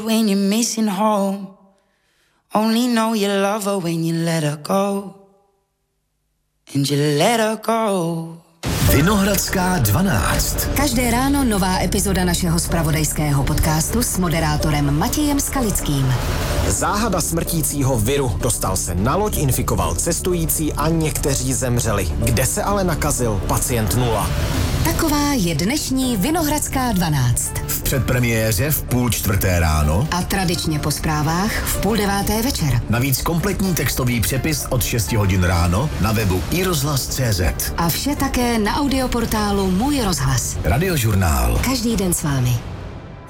good when you're missing home. Only know you love her when you let her go. And you let her go. Vinohradská 12. Každé ráno nová epizoda našeho zpravodajského podcastu s moderátorem Matějem Skalickým. Záhada smrtícího viru. Dostal se na loď, infikoval cestující a někteří zemřeli. Kde se ale nakazil pacient 0? Taková je dnešní Vinohradská 12. V předpremiéře v 3:30 ráno a tradičně po zprávách v 8:30 večer. Navíc kompletní textový přepis od 6 hodin ráno na webu iRozhlas.cz. A vše také na audioportálu Můj rozhlas. Radiožurnál. Každý den s vámi.